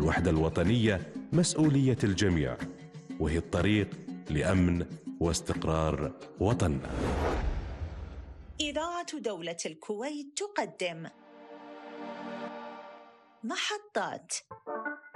الوحدة الوطنية مسؤولية الجميع، وهي الطريق لأمن واستقرار وطننا. إذاعة دولة الكويت تقدم محطات.